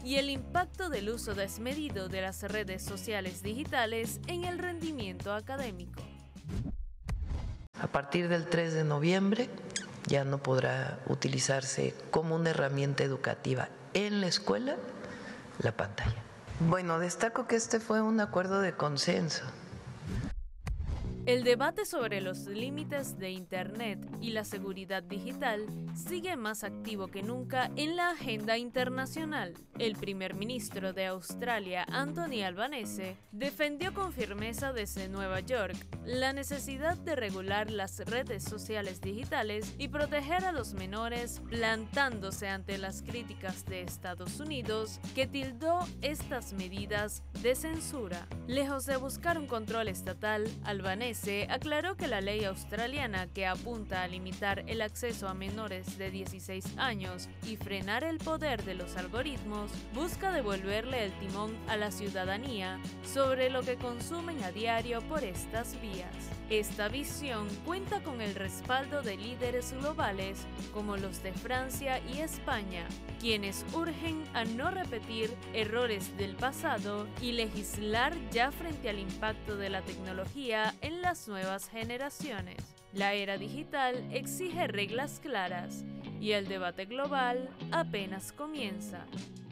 y el impacto del uso desmedido de las redes sociales digitales en el rendimiento académico. A partir del 3 de noviembre ya no podrá utilizarse como una herramienta educativa en la escuela la pantalla. Bueno, destaco que este fue un acuerdo de consenso. El debate sobre los límites de Internet y la seguridad digital sigue más activo que nunca en la agenda internacional. El primer ministro de Australia, Anthony Albanese, defendió con firmeza desde Nueva York la necesidad de regular las redes sociales digitales y proteger a los menores, plantándose ante las críticas de Estados Unidos, que tildó estas medidas de censura. Lejos de buscar un control estatal, Albanese aclaró que la ley australiana que apunta a limitar el acceso a menores de 16 años y frenar el poder de los algoritmos busca devolverle el timón a la ciudadanía sobre lo que consumen a diario por estas vías. Esta visión cuenta con el respaldo de líderes globales como los de Francia y España, quienes urgen a no repetir errores del pasado y legislar ya frente al impacto de la tecnología en las nuevas generaciones. La era digital exige reglas claras y el debate global apenas comienza.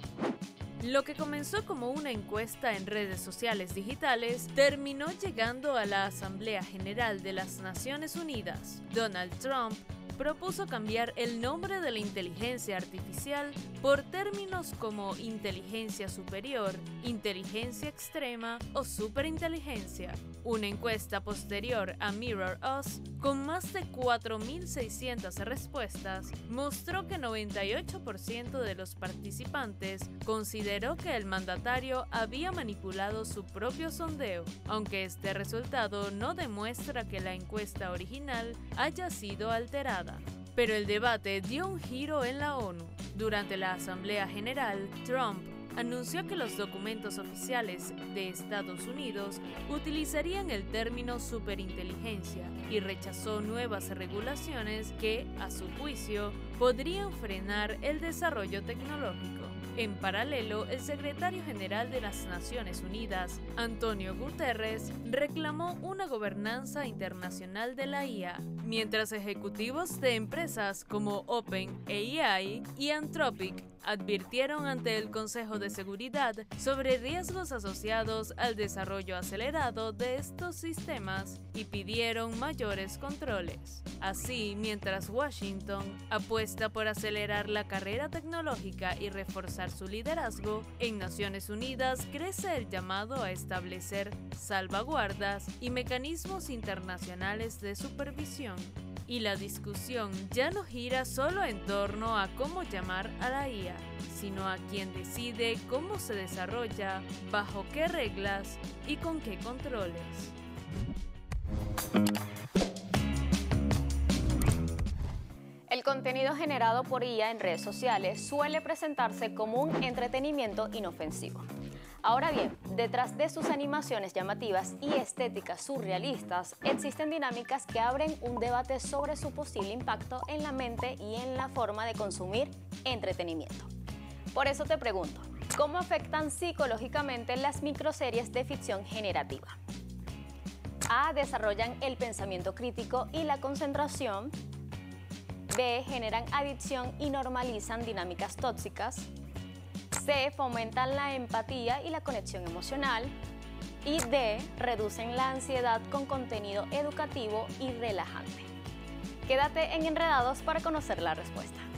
Lo que comenzó como una encuesta en redes sociales digitales terminó llegando a la Asamblea General de las Naciones Unidas. Donald Trump propuso cambiar el nombre de la inteligencia artificial por términos como inteligencia superior, inteligencia extrema o superinteligencia. Una encuesta posterior a Mirror Us, con más de 4.600 respuestas, mostró que 98% de los participantes consideró que el mandatario había manipulado su propio sondeo, aunque este resultado no demuestra que la encuesta original haya sido alterada. Pero el debate dio un giro en la ONU. Durante la Asamblea General, Trump anunció que los documentos oficiales de Estados Unidos utilizarían el término superinteligencia y rechazó nuevas regulaciones que, a su juicio, podrían frenar el desarrollo tecnológico. En paralelo, el secretario general de las Naciones Unidas, Antonio Guterres, reclamó una gobernanza internacional de la IA, mientras ejecutivos de empresas como OpenAI y Anthropic advirtieron ante el Consejo de Seguridad sobre riesgos asociados al desarrollo acelerado de estos sistemas y pidieron mayores controles. Así, mientras Washington apuesta por acelerar la carrera tecnológica y reforzar su liderazgo, en Naciones Unidas crece el llamado a establecer salvaguardas y mecanismos internacionales de supervisión. Y la discusión ya no gira solo en torno a cómo llamar a la IA, sino a quien decide cómo se desarrolla, bajo qué reglas y con qué controles. El contenido generado por IA en redes sociales suele presentarse como un entretenimiento inofensivo. Ahora bien, detrás de sus animaciones llamativas y estéticas surrealistas, existen dinámicas que abren un debate sobre su posible impacto en la mente y en la forma de consumir entretenimiento. Por eso te pregunto, ¿cómo afectan psicológicamente las microseries de ficción generativa? A. Desarrollan el pensamiento crítico y la concentración. B. Generan adicción y normalizan dinámicas tóxicas. C. Fomentan la empatía y la conexión emocional. Y D. Reducen la ansiedad con contenido educativo y relajante. Quédate en Enredados para conocer la respuesta.